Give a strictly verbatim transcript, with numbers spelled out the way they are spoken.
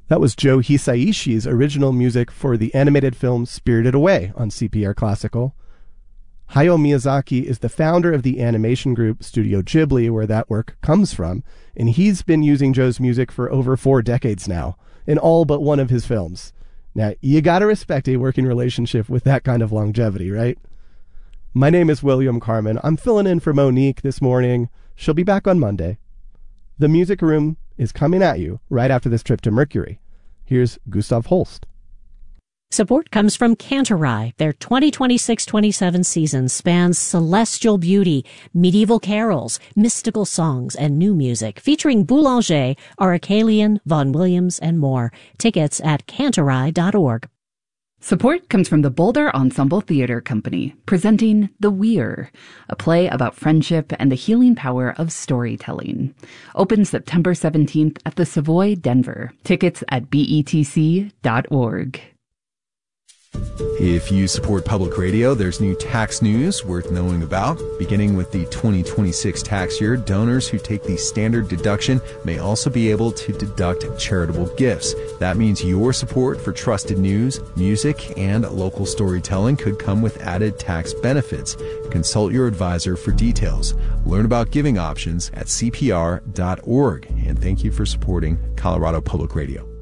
That was Joe Hisaishi's original music for the animated film Spirited Away on C P R Classical. Hayao Miyazaki is the founder of the animation group Studio Ghibli, where that work comes from, and he's been using Joe's music for over four decades now, in all but one of his films. Now, you gotta respect a working relationship with that kind of longevity, right? My name is William Carmen. I'm filling in for Monique this morning. She'll be back on Monday. The Music Room is coming at you right after this trip to Mercury. Here's Gustav Holst. Support comes from Cantorai. Their twenty twenty-six twenty-seven season spans celestial beauty, medieval carols, mystical songs, and new music, featuring Boulanger, Aracelian, Vaughan Williams, and more. Tickets at cantorai dot org. Support comes from the Boulder Ensemble Theater Company, presenting The Weir, a play about friendship and the healing power of storytelling. Opens September seventeenth at the Savoy, Denver. Tickets at B E T C dot org. If you support public radio, there's new tax news worth knowing about. Beginning with the twenty twenty-six tax year, donors who take the standard deduction may also be able to deduct charitable gifts. That means your support for trusted news, music, and local storytelling could come with added tax benefits. Consult your advisor for details. Learn about giving options at C P R dot org. And thank you for supporting Colorado Public Radio.